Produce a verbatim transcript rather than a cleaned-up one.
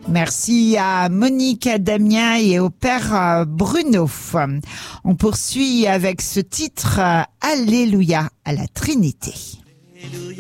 Merci à Monique, à Damien et au père Bruno. On poursuit avec ce titre Alléluia à la Trinité.